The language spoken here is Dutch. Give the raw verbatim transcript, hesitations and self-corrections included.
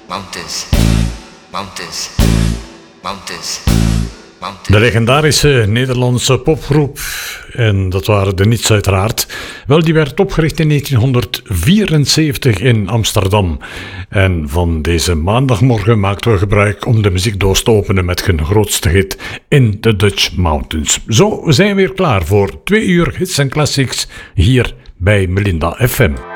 mountains, mountains, mountains, mountains. De legendarische Nederlandse popgroep, en dat waren de Niets uiteraard, wel, die werd opgericht in negentienhonderdvierenzeventig in Amsterdam. En van deze maandagmorgen maakten we gebruik om de muziekdoos te openen met hun grootste hit In the Dutch Mountains. Zo, we zijn weer klaar voor twee uur hits en classics hier bij Melinda F M.